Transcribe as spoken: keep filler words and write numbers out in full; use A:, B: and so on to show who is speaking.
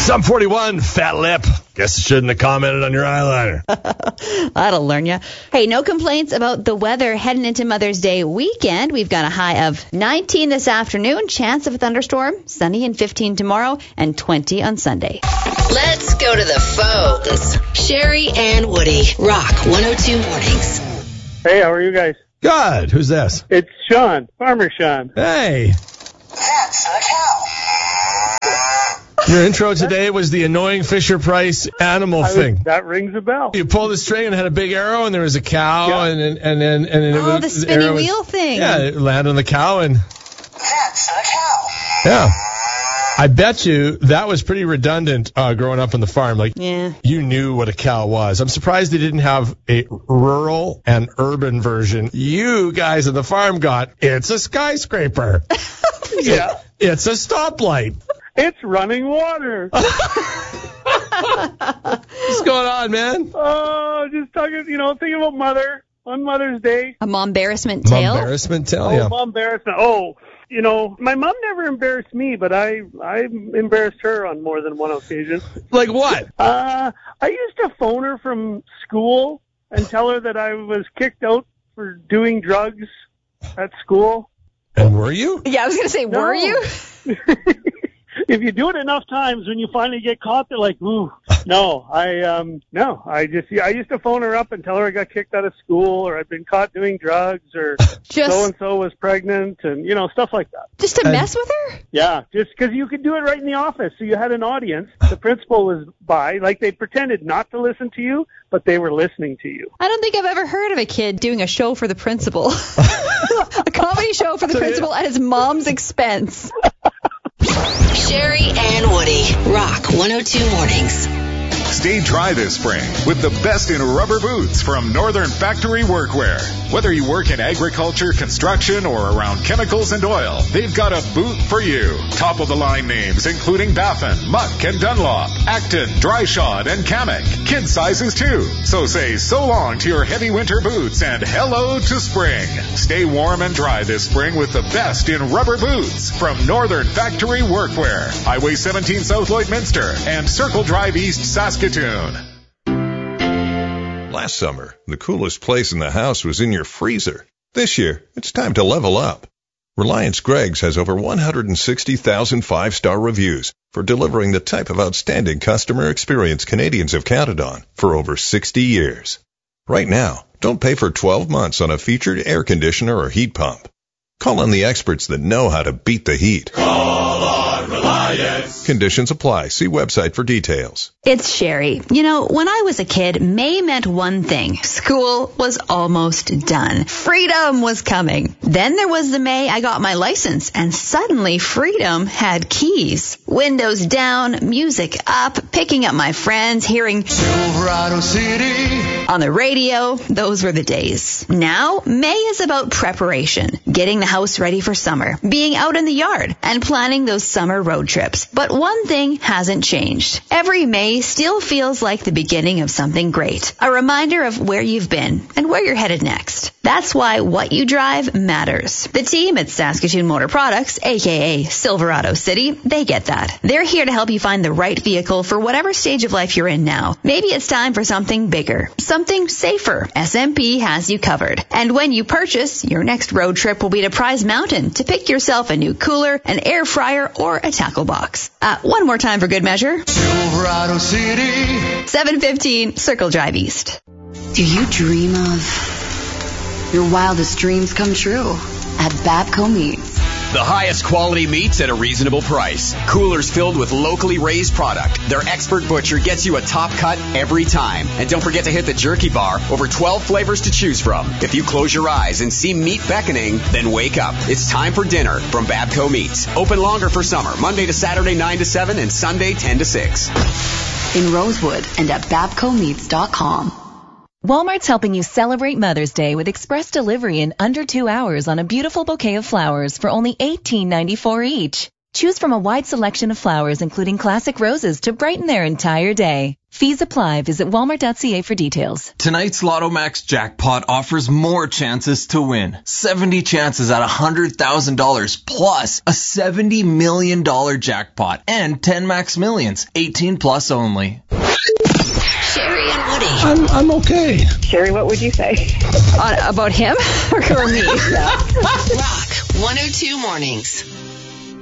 A: Sum forty-one, fat lip. Guess I shouldn't have commented on your eyeliner.
B: That'll learn you. Hey, no complaints about the weather heading into Mother's Day weekend. We've got a high of nineteen this afternoon, chance of a thunderstorm, sunny and fifteen tomorrow, and twenty on Sunday.
C: Let's go to the phones. Sherry and Woody, Rock one oh two Mornings.
D: Hey, how are you guys?
A: Good. Who's this?
D: It's Sean, Farmer Sean.
A: Hey.
E: That's a cow.
A: Your intro today was the annoying Fisher-Price animal
D: I was-
A: thing.
D: that rings a bell.
A: You pulled the string and had a big arrow, and there was a cow,
D: Yeah.
A: and then and then and then it
B: Oh,
A: was,
B: the spinny
A: arrow was-
B: wheel thing.
A: Yeah, it landed on the cow, and
E: That's a cow.
A: yeah. I bet you that was pretty redundant uh, growing up on the farm. Like,
B: Yeah.
A: you knew what a cow was. I'm surprised they didn't have a rural and urban version. You guys on the farm got, it's a skyscraper.
D: Yeah.
A: It's a stoplight.
D: It's running water.
A: What's going on, man?
D: Oh, just talking, you know, thinking about mother on Mother's Day.
B: A mom-embarrassment tale.
A: Embarrassment tale,
D: Oh,
A: yeah.
D: mom embarrassment. Oh, you know, my mom never embarrassed me, but I I embarrassed her on more than one occasion.
A: Like what?
D: Uh, I used to phone her from school and tell her that I was kicked out for doing drugs at school.
A: And were you?
B: Yeah, I was going to say,
D: No.
B: were you?
D: If you do it enough times, when you finally get caught, they're like, ooh, no, I, um, no, I just, I used to phone her up and tell her I got kicked out of school, or I'd been caught doing drugs, or
B: Just,
D: so-and-so was pregnant, and, you know, stuff like that.
B: just to
A: And-
B: mess with her?
D: Yeah, just because you could do it right in the office. So you had an audience. The principal was by, like they pretended not to listen to you, but they were listening to you.
B: I don't think I've ever heard of a kid doing a show for the principal. A comedy show for the principal at his mom's expense.
C: Sherry and Woody, Rock one oh two Mornings.
F: Stay dry this spring with the best in rubber boots from Northern Factory Workwear. Whether you work in agriculture, construction, or around chemicals and oil, they've got a boot for you. Top-of-the-line names including Baffin, Muck and Dunlop, Acton, Dryshod, and Kamek. Kid sizes too. So say so long to your heavy winter boots and hello to spring. Stay warm and dry this spring with the best in rubber boots from Northern Factory Workwear. Highway seventeen South Lloydminster and Circle Drive East Saskatoon.
G: Last summer, the coolest place in the house was in your freezer. This year, it's time to level up. Reliance Greggs has over one hundred sixty thousand five-star reviews for delivering the type of outstanding customer experience Canadians have counted on for over sixty years. Right now, don't pay for twelve months on a featured air conditioner or heat pump. Call on the experts that know how to beat the heat. Call on Reliance. Conditions apply. See website for details.
B: It's Sherry. You know, when I was a kid, May meant one thing. School was almost done. Freedom was coming. Then there was the May I got my license, and suddenly freedom had keys. Windows down, music up, picking up my friends, hearing
E: Silverado City.
B: on the radio. Those were the days. Now, May is about preparation, getting the house ready for summer, being out in the yard, and planning those summer road trips. But one thing hasn't changed. Every May still feels like the beginning of something great. A reminder of where you've been and where you're headed next. That's why what you drive matters. The team at Saskatoon Motor Products, aka Silverado City, they get that. They're here to help you find the right vehicle for whatever stage of life you're in now. Maybe it's time for something bigger, something safer. S M P has you covered. And when you purchase, your next road trip will be to Prize Mountain to pick yourself a new cooler, an air fryer, or a tackle box. Uh, one more time for good measure.
E: Silverado City.
B: seven fifteen Circle Drive East.
H: Do you dream of your wildest dreams come true at Babco Meats?
I: The highest quality meats at a reasonable price. Coolers filled with locally raised product. Their expert butcher gets you a top cut every time. And don't forget to hit the jerky bar. Over twelve flavors to choose from. If you close your eyes and see meat beckoning, then wake up. It's time for dinner from Babco Meats. Open longer for summer, Monday to Saturday nine to seven and Sunday ten to six.
H: In Rosewood and at babco meats dot com.
J: Walmart's helping you celebrate Mother's Day with express delivery in under two hours on a beautiful bouquet of flowers for only eighteen ninety-four each. Choose from a wide selection of flowers, including classic roses, to brighten their entire day. Fees apply. Visit walmart dot c a for details.
K: Tonight's Lotto Max jackpot offers more chances to win. seventy chances at one hundred thousand dollars plus a seventy million dollars jackpot and ten Max Millions, eighteen plus only.
C: Sherry and Woody.
A: I'm, I'm okay.
L: Sherry, what would you say?
B: Uh, about him or me?
C: Rock one oh two Mornings.